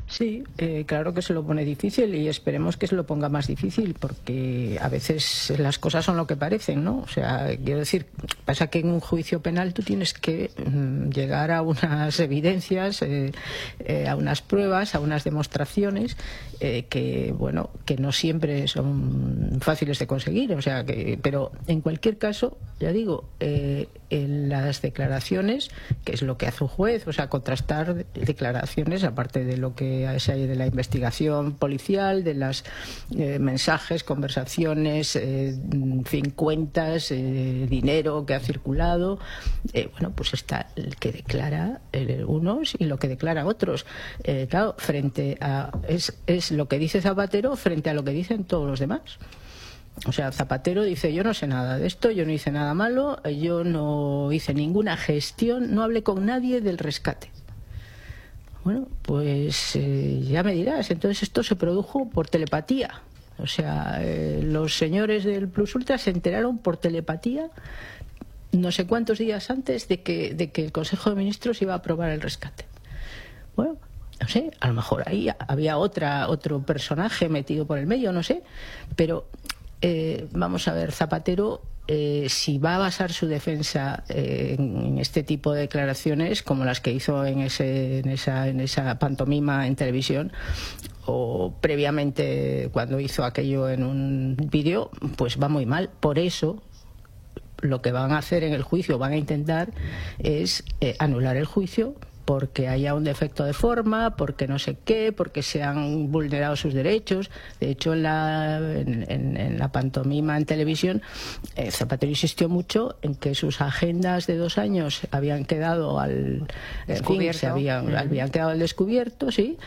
Sí, claro que se lo pone difícil y esperemos que se lo ponga más difícil, porque a veces las cosas son lo que parecen, ¿no? O sea, quiero decir, pasa que en un juicio penal tú tienes que llegar a unas evidencias, a unas pruebas, a unas demostraciones que, bueno, que no siempre son fáciles de conseguir, o sea, pero en cualquier caso, ya digo, en las declaraciones, que es lo que hace un juez, o sea, contrastar declaraciones, aparte de lo que es ahí de la investigación policial, de los mensajes, conversaciones, en fin, cuentas, dinero que ha circulado, bueno, pues está el que declara unos y lo que declaran otros. Claro, frente a es lo que dice Zapatero frente a lo que dicen todos los demás. O sea, Zapatero dice: yo no sé nada de esto, yo no hice nada malo, yo no hice ninguna gestión, no hablé con nadie del rescate. Bueno, pues ya me dirás, entonces esto se produjo por telepatía. O sea, los señores del Plus Ultra se enteraron por telepatía no sé cuántos días antes de que el Consejo de Ministros iba a aprobar el rescate. Bueno, no sé, a lo mejor ahí había otro personaje metido por el medio, no sé, pero vamos a ver, Zapatero, si va a basar su defensa en este tipo de declaraciones como las que hizo en esa pantomima en televisión, o previamente cuando hizo aquello en un vídeo, pues va muy mal. Por eso lo que van a hacer en el juicio, van a intentar, es anular el juicio, porque haya un defecto de forma, porque no sé qué, porque se han vulnerado sus derechos. De hecho, en la pantomima en televisión, Zapatero insistió mucho en que sus agendas de 2 años habían quedado habían quedado al descubierto, sí,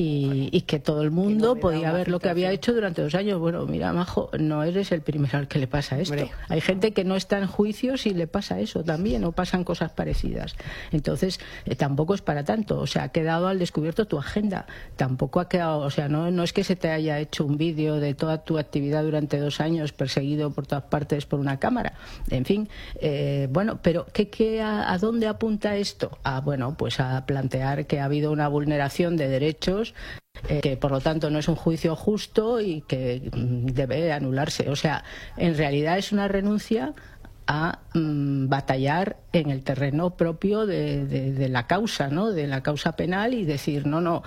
y que todo el mundo podía ver lo que había hecho durante 2 años. Bueno, mira, Majo, no eres el primero al que le pasa esto. Hombre. Hay gente que no está en juicios y le pasa eso también, o pasan cosas parecidas. Entonces, tampoco es para tanto. O sea, ha quedado al descubierto tu agenda. Tampoco ha quedado, o sea, no es que se te haya hecho un vídeo de toda tu actividad durante 2 años perseguido por todas partes por una cámara. En fin, bueno, pero ¿a dónde apunta esto? Bueno, pues a plantear que ha habido una vulneración de derechos, que por lo tanto no es un juicio justo y que debe anularse. O sea, en realidad es una renuncia a batallar en el terreno propio de la causa, ¿no? De la causa penal, y decir, no,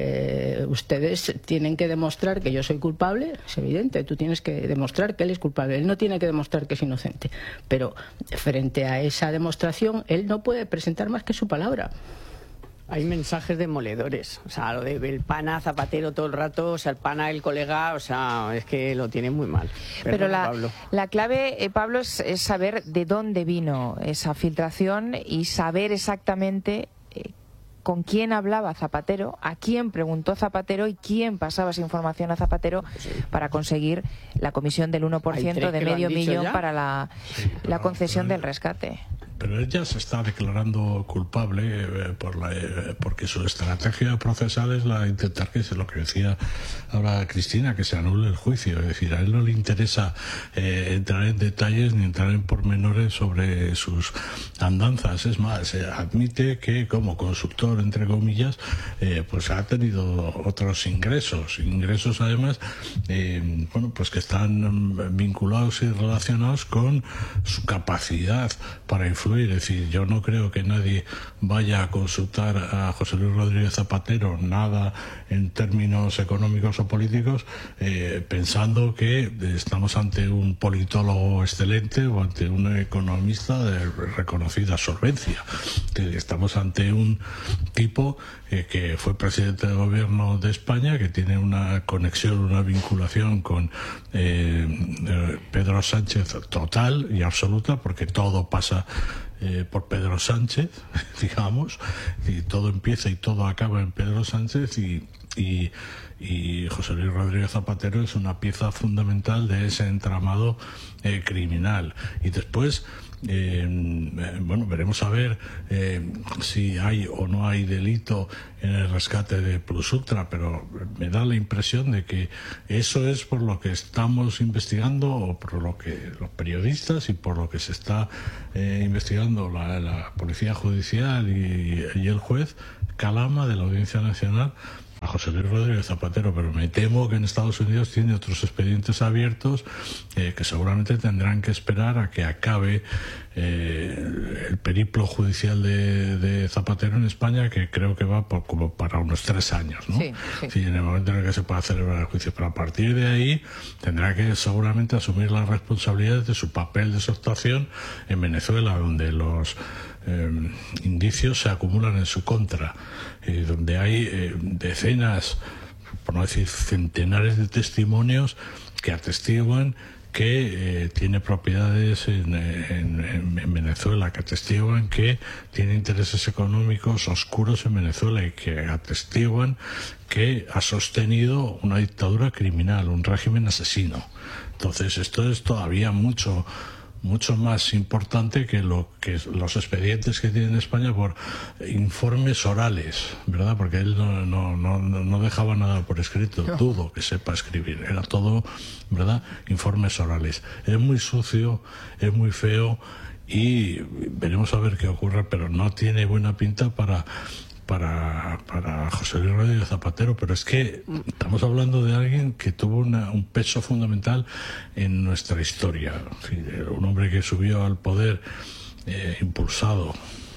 ustedes tienen que demostrar que yo soy culpable. Es evidente, tú tienes que demostrar que él es culpable, él no tiene que demostrar que es inocente, pero frente a esa demostración él no puede presentar más que su palabra. Hay mensajes demoledores, o sea, lo del pana Zapatero todo el rato, o sea, el pana, el colega, o sea, es que lo tiene muy mal. Pero la clave, Pablo, es saber de dónde vino esa filtración y saber exactamente con quién hablaba Zapatero, a quién preguntó Zapatero y quién pasaba esa información a Zapatero para conseguir la comisión del 1% de medio millón para la concesión del rescate. Pero él ya se está declarando culpable porque su estrategia procesal es la de intentar, que es lo que decía ahora Cristina, que se anule el juicio. Es decir, a él no le interesa entrar en detalles ni entrar en pormenores sobre sus andanzas. Es más, admite que como consultor, entre comillas, pues ha tenido otros ingresos además, bueno, pues que están vinculados y relacionados con su capacidad para influir. Es decir, yo no creo que nadie vaya a consultar a José Luis Rodríguez Zapatero nada en términos económicos o políticos pensando que estamos ante un politólogo excelente o ante un economista de reconocida solvencia. Estamos ante un tipo que fue presidente del gobierno de España, que tiene una conexión, una vinculación con Pedro Sánchez total y absoluta, porque todo pasa por Pedro Sánchez, digamos, y todo empieza y todo acaba en Pedro Sánchez, y José Luis Rodríguez Zapatero es una pieza fundamental de ese entramado criminal. Y después, bueno, veremos a ver si hay o no hay delito en el rescate de Plus Ultra, pero me da la impresión de que eso es por lo que estamos investigando, o por lo que los periodistas y por lo que se está investigando la Policía Judicial y el juez Calama de la Audiencia Nacional a José Luis Rodríguez Zapatero, pero me temo que en Estados Unidos tiene otros expedientes abiertos que seguramente tendrán que esperar a que acabe el periplo judicial de Zapatero en España, que creo que va como para unos 3 años, ¿no? Sí. Sí, en el momento en el que se pueda celebrar el juicio, pero a partir de ahí tendrá que seguramente asumir las responsabilidades de su papel de su actuación en Venezuela, donde los indicios se acumulan en su contra, donde hay decenas, por no decir centenares de testimonios que atestiguan que tiene propiedades en Venezuela, que atestiguan que tiene intereses económicos oscuros en Venezuela y que atestiguan que ha sostenido una dictadura criminal, un régimen asesino. Entonces esto es todavía mucho más importante que los expedientes que tiene en España por informes orales, ¿verdad? Porque él no dejaba nada por escrito, dudo que sepa escribir, era todo, ¿verdad?, informes orales. Es muy sucio, es muy feo y veremos a ver qué ocurre, pero no tiene buena pinta para José Luis Rodríguez Zapatero, pero es que estamos hablando de alguien que tuvo un peso fundamental en nuestra historia. Un hombre que subió al poder impulsado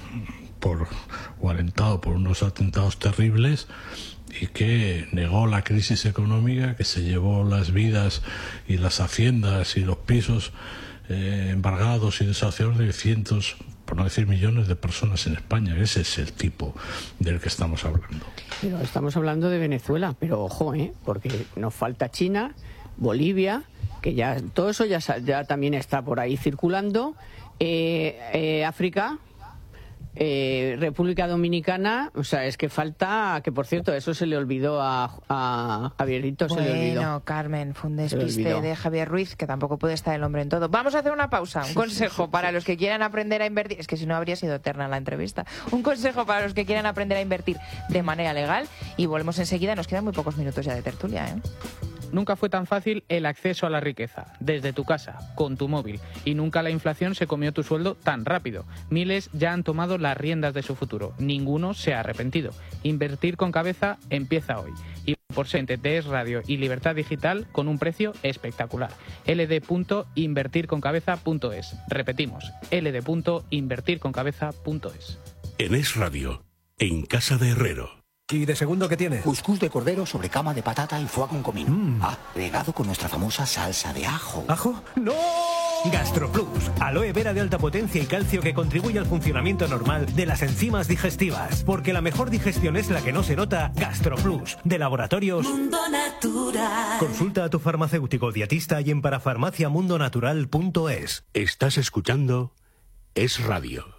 o alentado por unos atentados terribles y que negó la crisis económica, que se llevó las vidas y las haciendas y los pisos embargados y desahuciados de cientos, por no decir millones de personas en España. Ese es el tipo del que estamos hablando. Pero estamos hablando de Venezuela, pero ojo, porque nos falta China, Bolivia, que ya todo eso ya también está por ahí circulando, África, República Dominicana, o sea, es que falta, que por cierto, eso se le olvidó a Javierito, se le olvidó. Bueno, Carmen, fue un despiste de Javier Ruiz, que tampoco puede estar el hombre en todo. Vamos a hacer una pausa, un consejo para los que quieran aprender a invertir, es que si no habría sido eterna la entrevista, un consejo para los que quieran aprender a invertir de manera legal, y volvemos enseguida, nos quedan muy pocos minutos ya de tertulia, ¿eh? Nunca fue tan fácil el acceso a la riqueza, desde tu casa, con tu móvil, y nunca la inflación se comió tu sueldo tan rápido. Miles ya han tomado las riendas de su futuro, ninguno se ha arrepentido. Invertir con cabeza empieza hoy. Y por ser de Es Radio y Libertad Digital con un precio espectacular. ld.invertirconcabeza.es. Repetimos, ld.invertirconcabeza.es. En Es Radio, en Casa de Herrero. ¿Y de segundo qué tiene? Cuscús de cordero sobre cama de patata y foie con comino. Agregado con nuestra famosa salsa de ajo. ¿Ajo? ¡No! GastroPlus, aloe vera de alta potencia y calcio que contribuye al funcionamiento normal de las enzimas digestivas. Porque la mejor digestión es la que no se nota. GastroPlus, de Laboratorios Mundo Natural. Consulta a tu farmacéutico dietista y en parafarmaciamundonatural.es. Estás escuchando Es Radio.